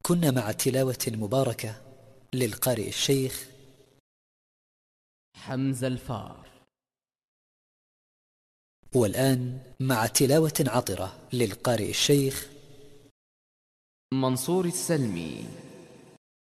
كنا مع تلاوة مباركة للقارئ الشيخ حمزة الفار. والآن مع تلاوة عطرة للقارئ الشيخ منصور السلمي.